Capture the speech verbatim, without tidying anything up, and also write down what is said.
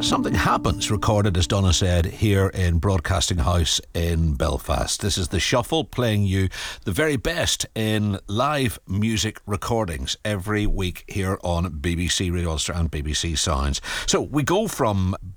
Something Happens, recorded, as Donna said, here in Broadcasting House in Belfast. This is The Shuffle, playing you the very best in live music recordings every week here on B B C Radio Ulster and B B C Sounds. So we go from